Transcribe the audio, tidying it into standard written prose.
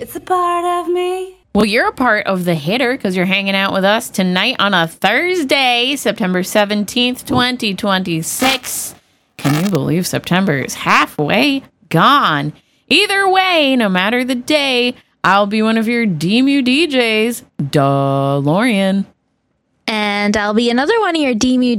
It's a part of me. Well, you're a part of the hitter because you're hanging out with us tonight on a Thursday, September 17th, 2026. Can you believe September is halfway gone? Either way, no matter the day, I'll be one of your DMU DJs, DeLorean. And I'll be another one of your DMU